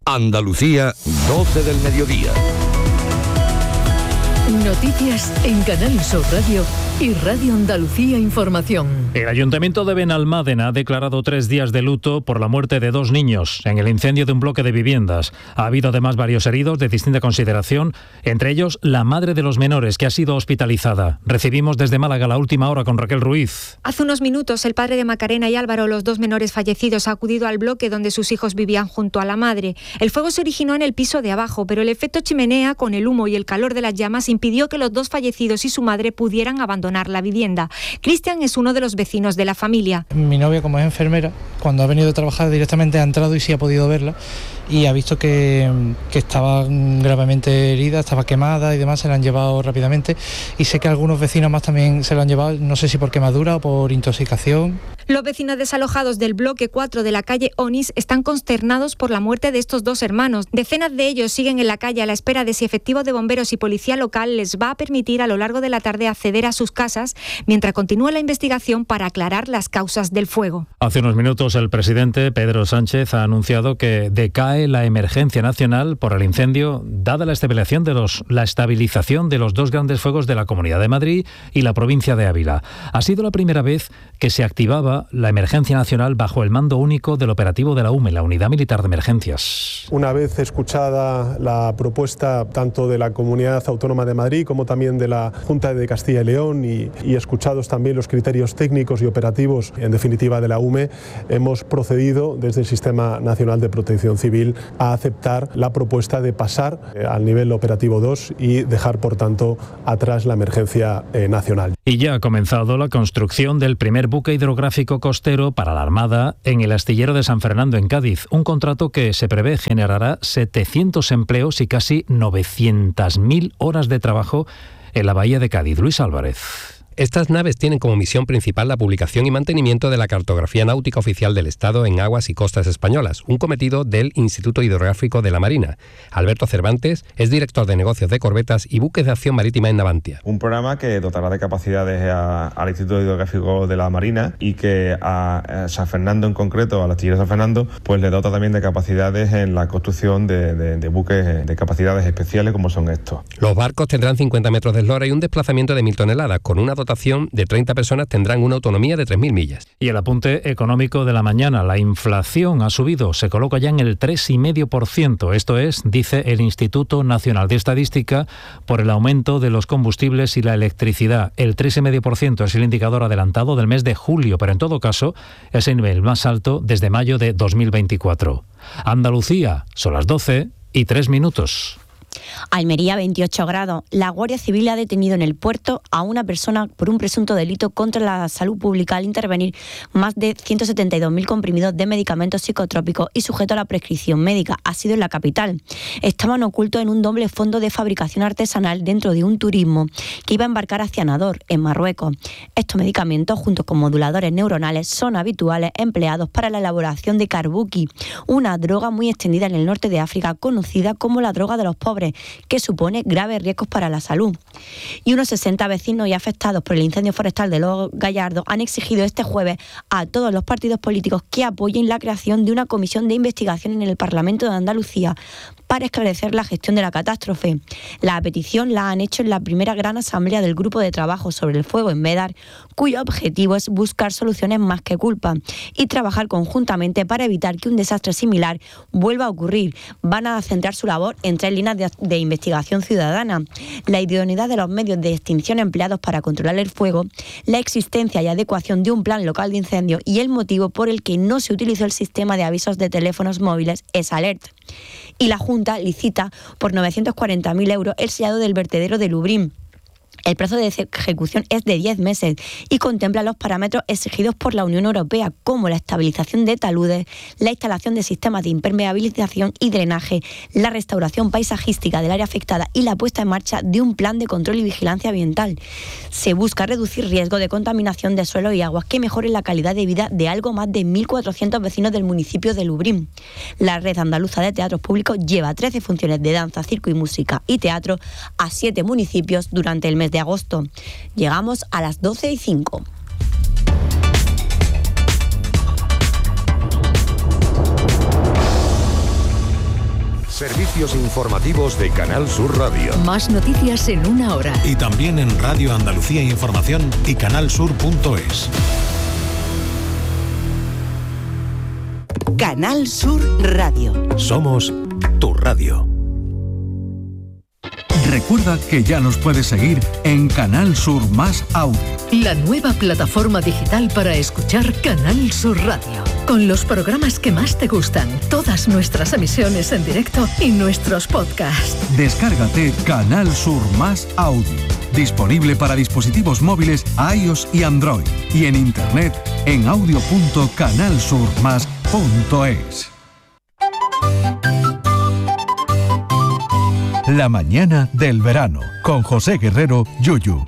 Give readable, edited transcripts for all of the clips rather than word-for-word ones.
Andalucía, 12 del mediodía. Noticias en Canal Sur Radio y Radio Andalucía Información. El Ayuntamiento de Benalmádena ha declarado 3 días de luto por la muerte de 2 niños en el incendio de un bloque de viviendas. Ha habido además varios heridos de distinta consideración, entre ellos la madre de los menores, que ha sido hospitalizada. Recibimos desde Málaga la última hora con Raquel Ruiz. Hace unos minutos, el padre de Macarena y Álvaro, los 2 menores fallecidos, ha acudido al bloque donde sus hijos vivían junto a la madre. El fuego se originó en el piso de abajo, pero el efecto chimenea, con el humo y el calor de las llamas, impidió que los 2 fallecidos y su madre pudieran abandonar la vivienda. Cristian es uno de los vecinos de la familia. Mi novia, como es enfermera, cuando ha venido a trabajar directamente ha entrado y sí ha podido verla y ha visto que estaba gravemente herida, estaba quemada y demás, se la han llevado rápidamente, y sé que algunos vecinos más también se la han llevado, no sé si por quemadura o por intoxicación. Los vecinos desalojados del bloque 4 de la calle Onís están consternados por la muerte de estos 2 hermanos. Decenas de ellos siguen en la calle a la espera de si efectivos de bomberos y policía local les va a permitir a lo largo de la tarde acceder a sus casas, mientras continúa la investigación para aclarar las causas del fuego. Hace unos minutos el presidente Pedro Sánchez ha anunciado que decae la emergencia nacional por el incendio, dada la estabilización de los 2 grandes fuegos de la Comunidad de Madrid y la provincia de Ávila. Ha sido la primera vez que se activaba la emergencia nacional bajo el mando único del operativo de la UME, la Unidad Militar de Emergencias. Una vez escuchada la propuesta tanto de la Comunidad Autónoma de Madrid como también de la Junta de Castilla y León y escuchados también los criterios técnicos y operativos, en definitiva, de la UME, hemos procedido desde el Sistema Nacional de Protección Civil a aceptar la propuesta de pasar al nivel operativo 2 y dejar, por tanto, atrás la emergencia nacional. Y ya ha comenzado la construcción del primer buque hidrográfico costero para la Armada en el astillero de San Fernando, en Cádiz, un contrato que se prevé generará 700 empleos y casi 900.000 horas de trabajo en la bahía de Cádiz. Luis Álvarez. Estas naves tienen como misión principal la publicación y mantenimiento de la cartografía náutica oficial del Estado en aguas y costas españolas, un cometido del Instituto Hidrográfico de la Marina. Alberto Cervantes es director de negocios de corbetas y buques de acción marítima en Navantia. Un programa que dotará de capacidades al Instituto Hidrográfico de la Marina y que a San Fernando en concreto, al astillero San Fernando, pues le dota también de capacidades en la construcción de buques de capacidades especiales como son estos. Los barcos tendrán 50 metros de eslora y un desplazamiento de 1.000 toneladas, con una dotación de 30 personas tendrán una autonomía de 3.000 millas. Y el apunte económico de la mañana. La inflación ha subido, se coloca ya en el 3,5%. Esto es, dice el Instituto Nacional de Estadística, por el aumento de los combustibles y la electricidad. El 3,5% es el indicador adelantado del mes de julio, pero en todo caso es el nivel más alto desde mayo de 2024. Andalucía, son las 12:03. Almería, 28 grados. La Guardia Civil ha detenido en el puerto a una persona por un presunto delito contra la salud pública al intervenir más de 172.000 comprimidos de medicamentos psicotrópicos y sujeto a la prescripción médica. Ha sido en la capital. Estaban ocultos en un doble fondo de fabricación artesanal dentro de un turismo que iba a embarcar hacia Nador, en Marruecos. Estos medicamentos, junto con moduladores neuronales, son habituales empleados para la elaboración de karbuki, una droga muy extendida en el norte de África, conocida como la droga de los pobres, que supone graves riesgos para la salud. Y unos 60 vecinos y afectados por el incendio forestal de Los Gallardos han exigido este jueves a todos los partidos políticos que apoyen la creación de una comisión de investigación en el Parlamento de Andalucía para esclarecer la gestión de la catástrofe. La petición la han hecho en la primera gran asamblea del Grupo de Trabajo sobre el Fuego en Médar, cuyo objetivo es buscar soluciones más que culpa y trabajar conjuntamente para evitar que un desastre similar vuelva a ocurrir. Van a centrar su labor en 3 líneas de investigación ciudadana: la idoneidad de los medios de extinción empleados para controlar el fuego, la existencia y adecuación de un plan local de incendio y el motivo por el que no se utilizó el sistema de avisos de teléfonos móviles S-Alert. Y la Junta licita por 940.000 euros el sellado del vertedero de Lubrión. El plazo de ejecución es de 10 meses y contempla los parámetros exigidos por la Unión Europea, como la estabilización de taludes, la instalación de sistemas de impermeabilización y drenaje, la restauración paisajística del área afectada y la puesta en marcha de un plan de control y vigilancia ambiental. Se busca reducir riesgo de contaminación de suelo y aguas que mejoren la calidad de vida de algo más de 1.400 vecinos del municipio de Lubrión. La Red Andaluza de Teatros Públicos lleva 13 funciones de danza, circo y música y teatro a 7 municipios durante el mes de agosto. Llegamos a las 12:05. Servicios informativos de Canal Sur Radio. Más noticias en una hora. Y también en Radio Andalucía Información y canalsur.es. Canal Sur Radio. Somos tu radio. Recuerda que ya nos puedes seguir en Canal Sur Más Audio. La nueva plataforma digital para escuchar Canal Sur Radio. Con los programas que más te gustan, todas nuestras emisiones en directo y nuestros podcasts. Descárgate Canal Sur Más Audio. Disponible para dispositivos móviles iOS y Android. Y en internet en audio.canalsurmas.es. La mañana del verano, con José Guerrero Yuyu.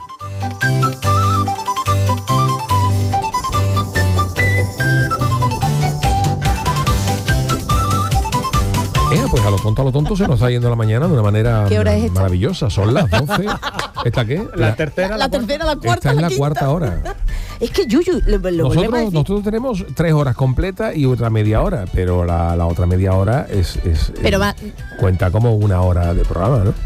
Pues a lo tonto se nos está yendo la mañana de una manera maravillosa. Son las 12. ¿Esta qué? La tercera, la cuarta. Esta es la cuarta hora. Es que Yuyu, nosotros tenemos 3 horas completas y otra media hora, pero la otra media hora cuenta como una hora de programa, ¿no?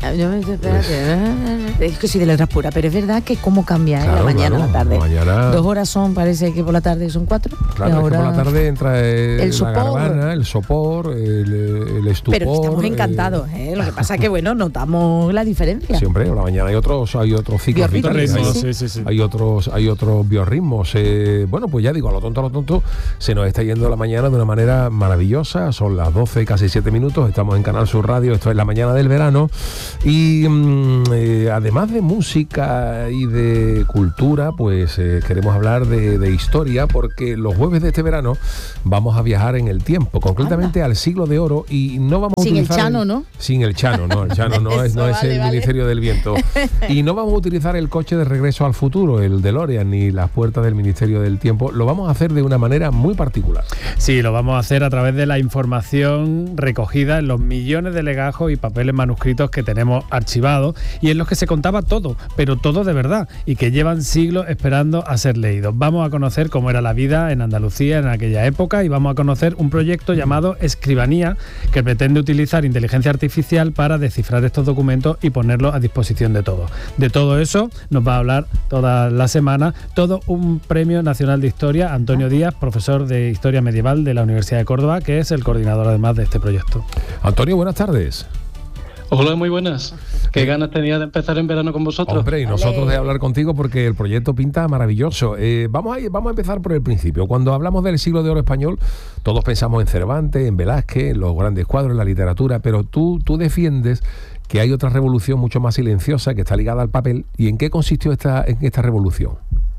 Es que soy de letras puras, pero es verdad que cómo cambia la mañana a la tarde. 2 horas parece que por la tarde son 4. Claro, ahora, es que por la tarde entra la garbana, el sopor, el estupor. Pero estamos encantados, ¿eh? Lo que pasa es que, notamos la diferencia. Siempre, por la mañana hay otros ciclos vitales, hay otros biorritmos. Pues ya digo, a lo tonto se nos está yendo la mañana de una manera maravillosa. Son las 12, casi 7 minutos. Estamos en Canal Sur Radio. Esto es la mañana del verano. Y además de música y de cultura, pues queremos hablar de historia, porque los jueves de este verano vamos a viajar en el tiempo, concretamente al siglo de oro, y no vamos a utilizar... Sin el Chano, ¿no? Sin el Chano, ¿no? El Chano no es el Ministerio del Viento. Y no vamos a utilizar el coche de regreso al futuro, el DeLorean, ni las puertas del Ministerio del Tiempo. Lo vamos a hacer de una manera muy particular. Sí, lo vamos a hacer a través de la información recogida en los millones de legajos y papeles manuscritos que tenemos archivados, y en los que se contaba todo, pero todo de verdad, y que llevan siglos esperando a ser leídos. Vamos a conocer cómo era la vida en Andalucía en aquella época, y vamos a conocer un proyecto llamado Escribanía, que pretende utilizar inteligencia artificial para descifrar estos documentos y ponerlos a disposición de todos. De todo eso nos va a hablar toda la semana todo un Premio Nacional de Historia, Antonio Díaz, profesor de Historia Medieval de la Universidad de Córdoba, que es el coordinador además de este proyecto. Antonio, buenas tardes. Hola, muy buenas. Qué ganas tenía de empezar en verano con vosotros. Hombre, y nosotros de hablar contigo, porque el proyecto pinta maravilloso. Vamos a empezar por el principio. Cuando hablamos del siglo de oro español, todos pensamos en Cervantes, en Velázquez, en los grandes cuadros, en la literatura, pero tú defiendes que hay otra revolución mucho más silenciosa que está ligada al papel. ¿Y en qué consistió esta revolución?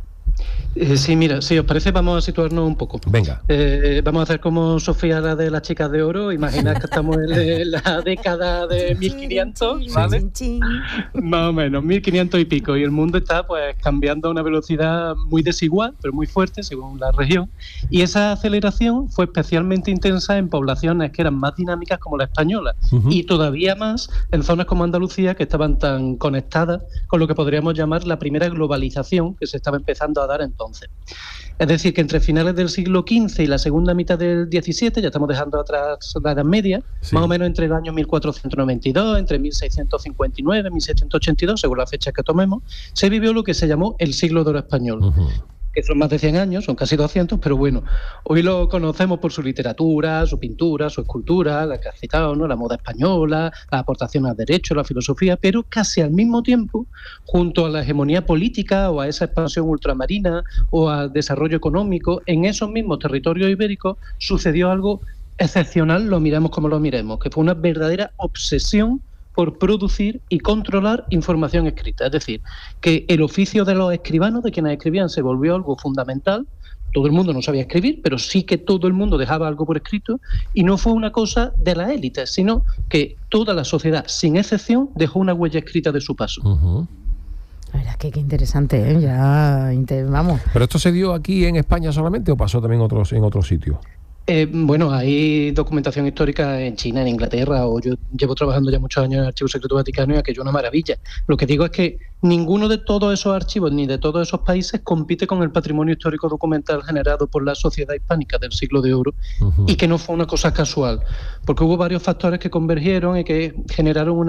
Sí, mira, si os parece vamos a situarnos un poco. Venga. Vamos a hacer como Sofía, la de las chicas de oro. Imaginad que estamos en la década de 1500, ¿vale? Más o menos, 1500 y pico. Y el mundo está pues cambiando a una velocidad muy desigual, pero muy fuerte según la región. Y esa aceleración fue especialmente intensa en poblaciones que eran más dinámicas como la española. Y todavía más en zonas como Andalucía, que estaban tan conectadas con lo que podríamos llamar la primera globalización que se estaba empezando a dar entonces. Es decir, que entre finales del siglo XV y la segunda mitad del XVII, ya estamos dejando atrás la Edad Media, más o menos entre el año 1492, entre 1659 y 1682, según la fecha que tomemos, se vivió lo que se llamó el siglo de oro español. Que son más de 100 años, son casi 200, pero bueno, hoy lo conocemos por su literatura, su pintura, su escultura, la que has citado, ¿no? La moda española, la aportación al derecho, la filosofía, pero casi al mismo tiempo, junto a la hegemonía política o a esa expansión ultramarina o al desarrollo económico, en esos mismos territorios ibéricos sucedió algo excepcional, lo miremos como lo miremos, que fue una verdadera obsesión por producir y controlar información escrita. Es decir, que el oficio de los escribanos, de quienes escribían, se volvió algo fundamental. Todo el mundo no sabía escribir, pero sí que todo el mundo dejaba algo por escrito, y no fue una cosa de la élite, sino que toda la sociedad, sin excepción, dejó una huella escrita de su paso. La verdad es que qué interesante, ¿eh? Vamos. ¿Pero esto se dio aquí en España solamente o pasó también en otros sitios? Bueno, hay documentación histórica en China, en Inglaterra, o yo llevo trabajando ya muchos años en el Archivo Secreto Vaticano y aquello es una maravilla. Lo que digo es que ninguno de todos esos archivos ni de todos esos países compite con el patrimonio histórico documental generado por la sociedad hispánica del siglo de oro, y que no fue una cosa casual, porque hubo varios factores que convergieron y que generaron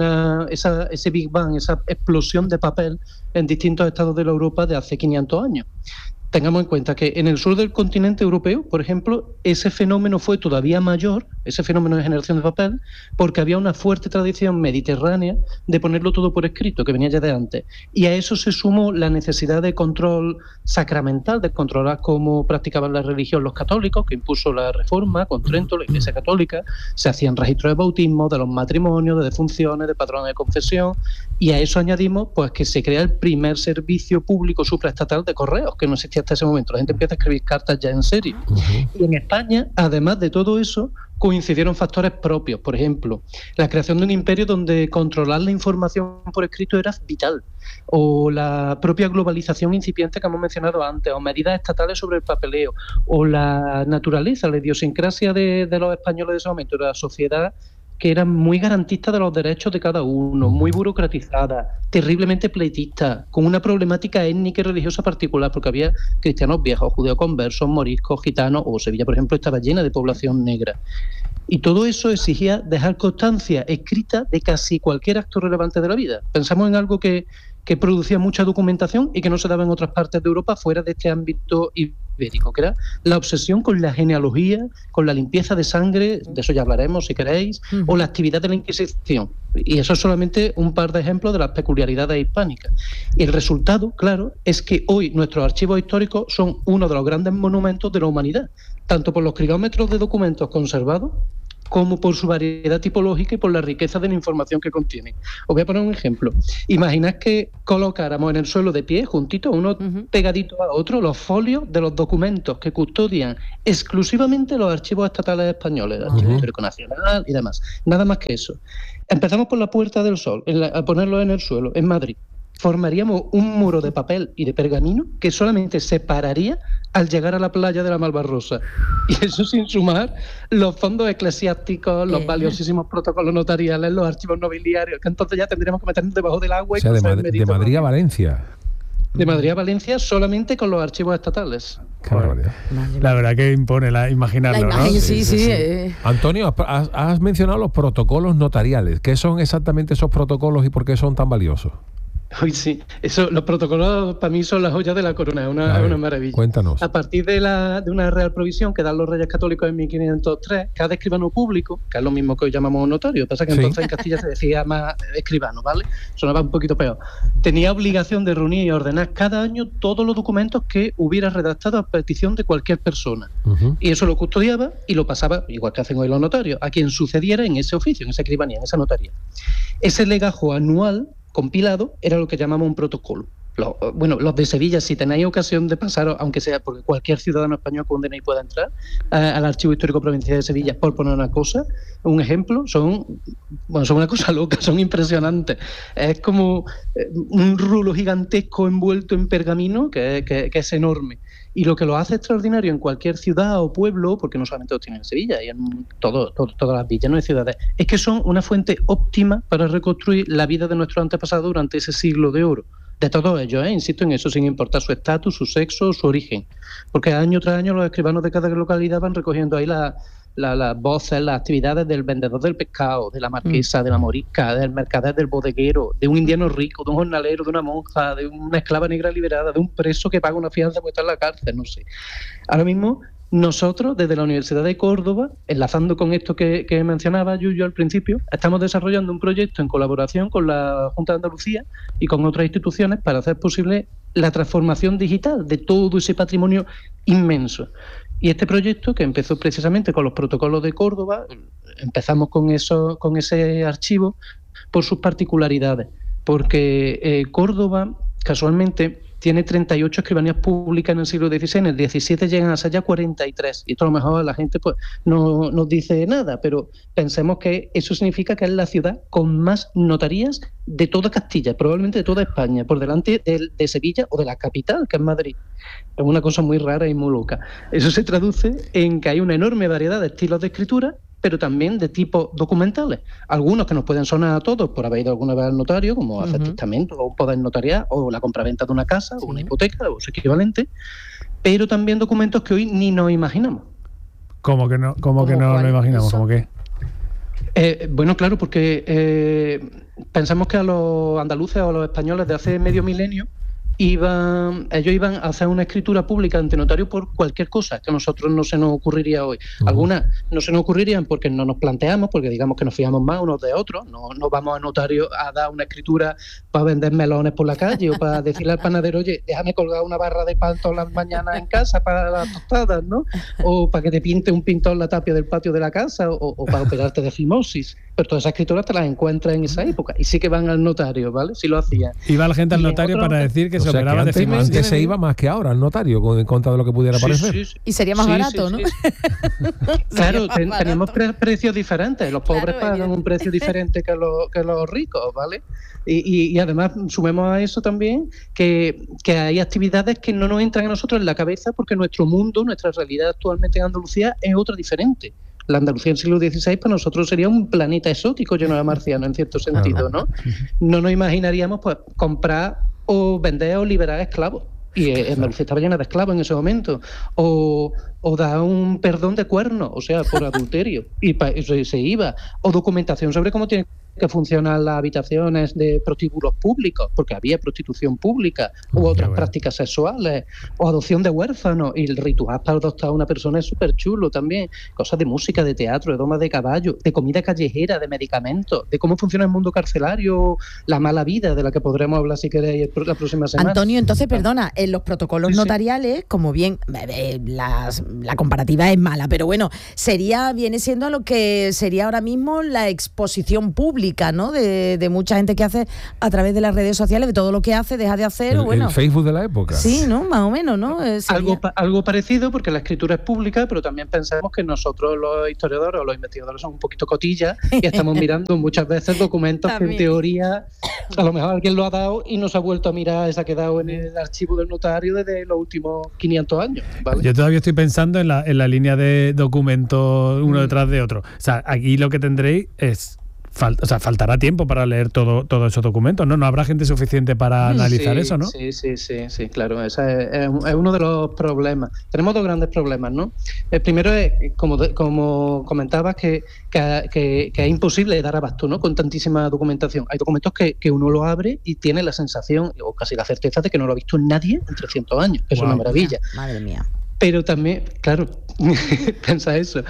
ese Big Bang, esa explosión de papel en distintos estados de la Europa de hace 500 años. Tengamos en cuenta que en el sur del continente europeo, por ejemplo, ese fenómeno fue todavía mayor, ese fenómeno de generación de papel, porque había una fuerte tradición mediterránea de ponerlo todo por escrito, que venía ya de antes. Y a eso se sumó la necesidad de control sacramental, de controlar cómo practicaban la religión los católicos, que impuso la Reforma con Trento, la Iglesia Católica. Se hacían registros de bautismo, de los matrimonios, de defunciones, de patrones de confesión. Y a eso añadimos pues que se crea el primer servicio público supraestatal de correos, que no existía hasta ese momento. La gente empieza a escribir cartas ya en serio. Y en España, además de todo eso, coincidieron factores propios. Por ejemplo, la creación de un imperio donde controlar la información por escrito era vital, o la propia globalización incipiente que hemos mencionado antes, o medidas estatales sobre el papeleo, o la naturaleza, la idiosincrasia de los españoles de ese momento, la sociedad que era muy garantista de los derechos de cada uno, muy burocratizada, terriblemente pleitista, con una problemática étnica y religiosa particular, porque había cristianos viejos, judíos conversos, moriscos, gitanos, o Sevilla, por ejemplo, estaba llena de población negra. Y todo eso exigía dejar constancia escrita de casi cualquier acto relevante de la vida. Pensamos en algo que producía mucha documentación y que no se daba en otras partes de Europa fuera de este ámbito ibérico, que era la obsesión con la genealogía, con la limpieza de sangre, de eso ya hablaremos si queréis, o la actividad de la Inquisición. Y eso es solamente un par de ejemplos de las peculiaridades hispánicas. Y el resultado, claro, es que hoy nuestros archivos históricos son uno de los grandes monumentos de la humanidad, tanto por los kilómetros de documentos conservados, como por su variedad tipológica y por la riqueza de la información que contiene. Os voy a poner un ejemplo. Imaginad que colocáramos en el suelo de pie, juntitos, uno pegadito a otro, los folios de los documentos que custodian exclusivamente los archivos estatales españoles, el Archivo Histórico Nacional y demás. Nada más que eso. Empezamos por la Puerta del Sol, a ponerlo en el suelo, en Madrid. Formaríamos un muro de papel y de pergamino que solamente se pararía al llegar a la playa de la Malvarrosa. Y eso sin sumar los fondos eclesiásticos, los valiosísimos protocolos notariales, los archivos nobiliarios, que entonces ya tendríamos que meternos debajo del agua. O sea, de Madrid a Valencia. De Madrid a Valencia solamente con los archivos estatales. La verdad que impone imaginarlo, ¿no? Sí. Antonio, has mencionado los protocolos notariales. ¿Qué son exactamente esos protocolos y por qué son tan valiosos? Uy, sí, los protocolos para mí son la joya de la corona, es una maravilla. Cuéntanos. A partir de una real provisión que dan los Reyes Católicos en 1503, cada escribano público, que es lo mismo que hoy llamamos notario, pasa que entonces en Castilla se decía más escribano, ¿vale? Sonaba un poquito peor. Tenía obligación de reunir y ordenar cada año todos los documentos que hubiera redactado a petición de cualquier persona. Y eso lo custodiaba y lo pasaba, igual que hacen hoy los notarios, a quien sucediera en ese oficio, en esa escribanía, en esa notaría. Ese legajo anual compilado era lo que llamamos un protocolo. Los de Sevilla, si tenéis ocasión de pasaros, aunque sea porque cualquier ciudadano español con DNI pueda entrar al Archivo Histórico Provincial de Sevilla, por poner una cosa, un ejemplo, son una cosa loca, son impresionantes. Es como un rulo gigantesco envuelto en pergamino que es enorme. Y lo que lo hace extraordinario en cualquier ciudad o pueblo, porque no solamente lo tienen en Sevilla, y en todas las villas, no hay ciudades, es que son una fuente óptima para reconstruir la vida de nuestros antepasados durante ese siglo de oro. De todos ellos, insisto en eso, sin importar su estatus, su sexo, su origen. Porque año tras año los escribanos de cada localidad van recogiendo ahí las voces, las actividades del vendedor del pescado, de la marquesa, de la morisca, del mercader, del bodeguero, de un indiano rico, de un jornalero, de una monja, de una esclava negra liberada, de un preso que paga una fianza por estar en la cárcel, no sé. Ahora mismo, nosotros, desde la Universidad de Córdoba, enlazando con esto que mencionaba Yuyu al principio, estamos desarrollando un proyecto en colaboración con la Junta de Andalucía y con otras instituciones para hacer posible la transformación digital de todo ese patrimonio inmenso. Y este proyecto, que empezó precisamente con los protocolos de Córdoba, empezamos con ese archivo por sus particularidades, porque Córdoba, casualmente, tiene 38 escribanías públicas en el siglo XVI, en el XVII llegan a ser ya 43. Y esto a lo mejor a la gente pues no nos dice nada, pero pensemos que eso significa que es la ciudad con más notarías de toda Castilla, probablemente de toda España, por delante de Sevilla o de la capital, que es Madrid. Es una cosa muy rara y muy loca. Eso se traduce en que hay una enorme variedad de estilos de escritura, pero también de tipos documentales. Algunos que nos pueden sonar a todos por haber ido alguna vez al notario, como hacer testamento o un poder notarial, o la compraventa de una casa, o una hipoteca, o su equivalente, pero también documentos que hoy ni nos imaginamos. ¿Cómo que no lo imaginamos? ¿Cómo qué? Bueno, claro, porque pensamos que a los andaluces o a los españoles de hace medio milenio ellos iban a hacer una escritura pública ante notario por cualquier cosa que a nosotros no se nos ocurriría hoy. Algunas no se nos ocurrirían porque no nos planteamos, porque digamos que nos fiamos más unos de otros. No vamos a notario a dar una escritura para vender melones por la calle o para decirle al panadero, oye, déjame colgar una barra de pan todas las mañanas en casa para las tostadas, ¿no? O para que te pinte un pintor la tapia del patio de la casa, o para operarte de fimosis. Pero todas esas escrituras te las encuentras en esa época y sí que van al notario, ¿vale? Sí lo hacían. Iba la gente al notario para decir que se operaba de fimosis. Antes se iba más que ahora al notario, en contra de lo que pudiera parecer. Sí. Y sería más barato, ¿no? Claro, teníamos precios diferentes. Los pobres pagan un precio diferente que los ricos, ¿vale? Y además sumemos a eso también que hay actividades que no nos entran a nosotros en la cabeza porque nuestro mundo, nuestra realidad actualmente en Andalucía es otra diferente. La Andalucía del siglo XVI para nosotros sería un planeta exótico lleno de marcianos, en cierto sentido, ¿no? No nos imaginaríamos pues comprar o vender o liberar esclavos. Y Andalucía estaba llena de esclavos en ese momento. O dar un perdón de cuernos, o sea, por adulterio. Y eso se iba. O documentación sobre cómo tienen que funcionan las habitaciones de prostíbulos públicos, porque había prostitución pública, u otras prácticas sexuales, o adopción de huérfanos, y el ritual para adoptar a una persona es súper chulo también. Cosas de música, de teatro, de domas de caballo, de comida callejera, de medicamentos, de cómo funciona el mundo carcelario, la mala vida, de la que podremos hablar si queréis la próxima semana. Antonio, entonces, perdona, en los protocolos notariales, como bien, la comparativa es mala, pero bueno, viene siendo a lo que sería ahora mismo la exposición pública, ¿no? De mucha gente que hace a través de las redes sociales, de todo lo que hace, deja de hacer. El Facebook de la época. Sí, ¿no? Más o menos, ¿no? Algo parecido, porque la escritura es pública, pero también pensamos que nosotros los historiadores o los investigadores somos un poquito cotillas y estamos mirando muchas veces documentos que en teoría a lo mejor alguien lo ha dado y no se ha vuelto a mirar, se ha quedado en el archivo del notario desde los últimos 500 años, ¿vale? Yo todavía estoy pensando en la línea de documentos uno detrás de otro. O sea, aquí lo que tendréis es faltará tiempo para leer todos esos documentos, ¿no? No habrá gente suficiente para analizar eso, ¿no? Sí, claro. Ese es uno de los problemas. Tenemos dos grandes problemas, ¿no? El primero es, como comentabas, que es imposible dar abasto, ¿no? Con tantísima documentación. Hay documentos que uno lo abre y tiene la sensación, o casi la certeza, de que no lo ha visto nadie en 300 años. Es una maravilla. Madre mía. Pero también, claro, piensa eso.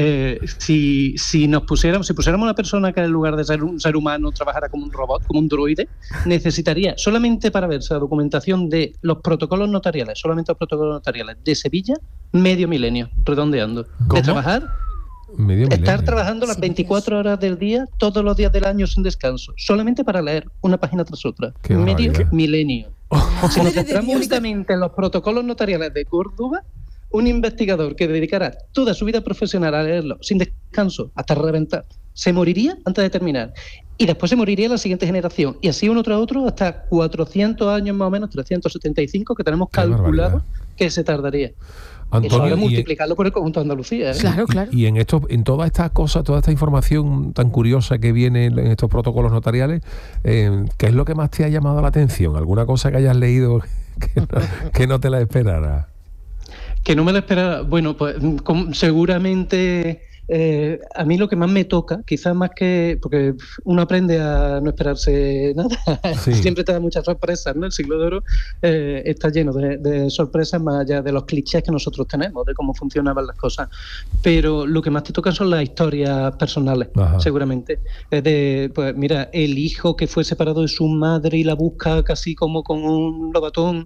Si pusiéramos una persona que en lugar de ser un ser humano trabajara como un robot, como un droide, necesitaría solamente para verse la documentación de los protocolos notariales, solamente los protocolos notariales de Sevilla, medio milenio, redondeando. ¿Cómo? De trabajar, estar trabajando las 24 horas del día, todos los días del año sin descanso, solamente para leer una página tras otra. Medio milenio. Si nos centramos únicamente en los protocolos notariales de Córdoba, un investigador que dedicara toda su vida profesional a leerlo sin descanso hasta reventar, se moriría antes de terminar. Y después se moriría la siguiente generación. Y así uno tras otro hasta 400 años más o menos, 375, que tenemos calculado que se tardaría. Antonio, eso hay que multiplicarlo por el conjunto de Andalucía, ¿eh? Claro. Y en todas estas cosas, toda esta información tan curiosa que viene en estos protocolos notariales, ¿qué es lo que más te ha llamado la atención? ¿Alguna cosa que hayas leído que no te la esperara? Que no me la esperara. Bueno, pues seguramente a mí lo que más me toca, quizás más que... Porque uno aprende a no esperarse nada. Sí. Siempre te da muchas sorpresas, ¿no? El siglo de oro está lleno de sorpresas más allá de los clichés que nosotros tenemos, de cómo funcionaban las cosas. Pero lo que más te toca son las historias personales, seguramente. Pues mira, el hijo que fue separado de su madre y la busca casi como con un lobatón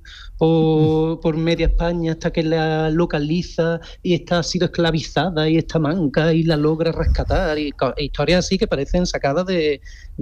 por media España hasta que la localiza y ha sido esclavizada y está manca y la logra rescatar, y historias así que parecen sacadas de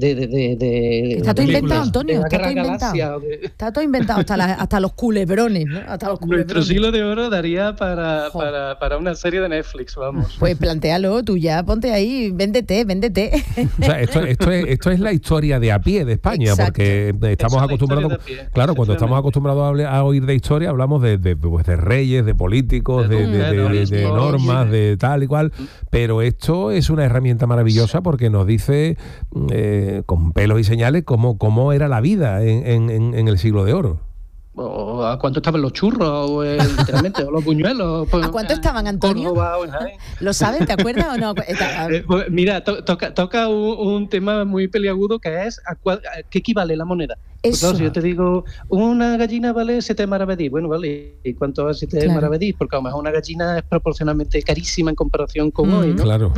está todo inventado, Antonio, está todo inventado, hasta los culebrones, ¿no? Hasta los culebrones. Nuestro siglo de oro daría para una serie de Netflix, vamos. Pues plantéalo, tú ya ponte ahí, véndete. O sea, esto es la historia de a pie de España. Exacto. Porque estamos acostumbrados, claro, cuando estamos acostumbrados a oír de historia, hablamos de reyes, de políticos, de normas, de tal y cual, pero esto es una herramienta maravillosa porque nos dice con pelos y señales cómo era la vida en el siglo de oro. O a cuánto estaban los churros, literalmente, o los buñuelos. ¿A cuánto estaban, Antonio? ¿Lo sabes? ¿Te acuerdas o no? Pues mira, toca un tema muy peliagudo, que es ¿qué equivale la moneda? Pues claro, si yo te digo, una gallina vale 7 maravedís, bueno, vale, ¿y cuánto vale 7 maravedís? Porque a lo mejor una gallina es proporcionalmente carísima en comparación con hoy, ¿no? Claro.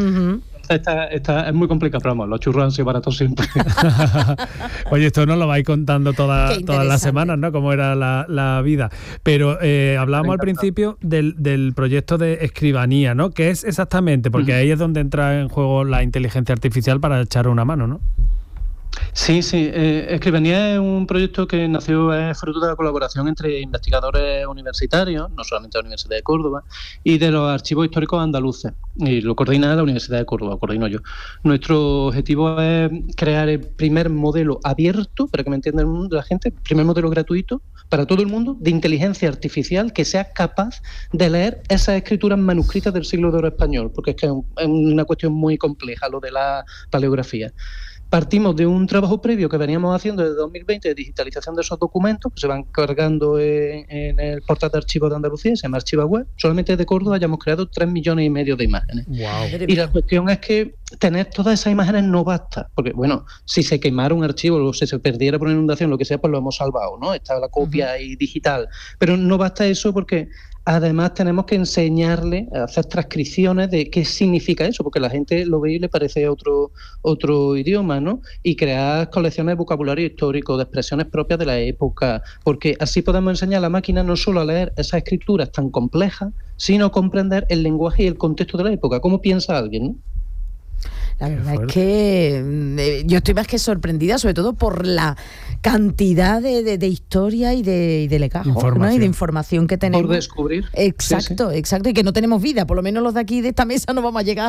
Es muy complicado, pero vamos, los churros han sido baratos siempre. Oye, esto nos lo vais contando todas las semanas, ¿no? Cómo era la vida. Pero hablábamos al principio del proyecto de escribanía, ¿no? ¿Qué es exactamente? Porque ahí es donde entra en juego la inteligencia artificial para echar una mano, ¿no? Sí. Escribanía es un proyecto que nació fruto de la colaboración entre investigadores universitarios, no solamente de la Universidad de Córdoba, y de los archivos históricos andaluces. Y lo coordina la Universidad de Córdoba, coordino yo. Nuestro objetivo es crear el primer modelo abierto, para que me entienda la gente, el primer modelo gratuito para todo el mundo de inteligencia artificial que sea capaz de leer esas escrituras manuscritas del siglo de oro español, porque es que es una cuestión muy compleja lo de la paleografía. Partimos de un trabajo previo que veníamos haciendo desde 2020 de digitalización de esos documentos que se van cargando en el portal de archivos de Andalucía, se llama Archiva Web. Solamente de Córdoba ya hemos creado 3,5 millones de imágenes. Wow. Y la cuestión es que tener todas esas imágenes no basta, porque bueno, si se quemara un archivo o si se perdiera por inundación, lo que sea, pues lo hemos salvado, ¿no? Está la copia ahí digital. Pero no basta eso porque además tenemos que enseñarle a hacer transcripciones de qué significa eso, porque la gente lo ve y le parece otro idioma, ¿no? Y crear colecciones de vocabulario histórico, de expresiones propias de la época, porque así podemos enseñar a la máquina no solo a leer esas escrituras tan complejas, sino a comprender el lenguaje y el contexto de la época, cómo piensa alguien, ¿no? La verdad es que yo estoy más que sorprendida, sobre todo por la cantidad de historia y de legajo, ¿no? Y de información que tenemos. Por descubrir. Exacto, y que no tenemos vida, por lo menos los de aquí de esta mesa no vamos a llegar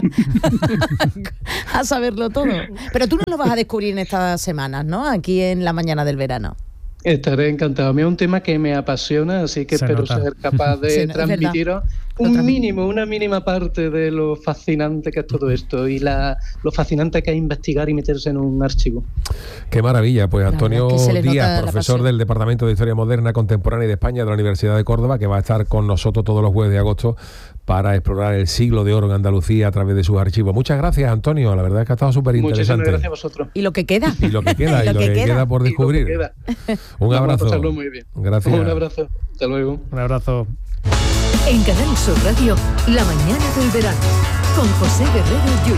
a saberlo todo. Pero tú no lo vas a descubrir en estas semanas, ¿no? Aquí en la mañana del verano. Estaré encantado. A mí es un tema que me apasiona, así que espero ser capaz de transmitiros una mínima parte de lo fascinante que es todo esto y lo fascinante que es investigar y meterse en un archivo. Qué maravilla. Pues Antonio Díaz, profesor del Departamento de Historia Moderna, Contemporánea y de España de la Universidad de Córdoba, que va a estar con nosotros todos los jueves de agosto para explorar el siglo de oro en Andalucía a través de sus archivos. Muchas gracias, Antonio. La verdad es que ha estado súper interesante. Muchísimas gracias a vosotros. Y lo que queda. Y lo que queda por descubrir. Un abrazo. Vamos a pasarlo muy bien. Gracias. Un abrazo. Hasta luego. Un abrazo. En Canal Sur Radio, La mañana del verano, con José Guerrero Yuyu.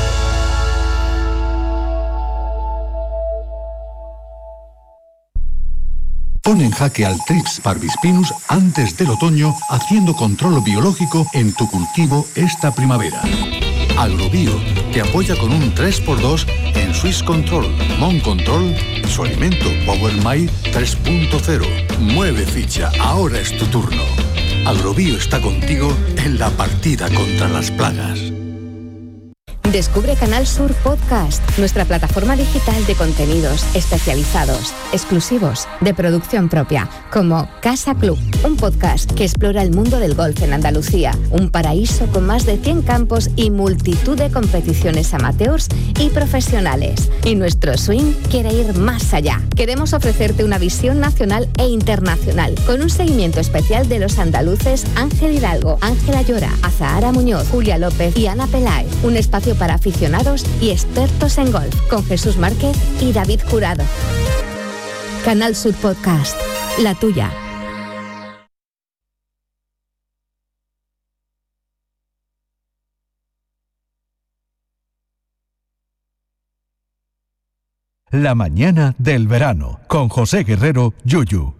Pon en jaque al Trix parvispinus antes del otoño, haciendo control biológico en tu cultivo esta primavera. Agrobio te apoya con un 3x2 en Swiss Control, Mon Control y su alimento Power My 3.0. Mueve ficha, ahora es tu turno. Agrobio está contigo en la partida contra las plagas. Descubre Canal Sur Podcast, nuestra plataforma digital de contenidos especializados, exclusivos, de producción propia, como Casa Club, un podcast que explora el mundo del golf en Andalucía, un paraíso con más de 100 campos y multitud de competiciones amateurs y profesionales. Y nuestro swing quiere ir más allá. Queremos ofrecerte una visión nacional e internacional, con un seguimiento especial de los andaluces Ángel Hidalgo, Ángela Llora, Azahara Muñoz, Julia López y Ana Peláez. Un espacio para aficionados y expertos en golf, con Jesús Márquez y David Jurado. Canal Sur Podcast, la tuya. La mañana del verano, con José Guerrero Yuyu.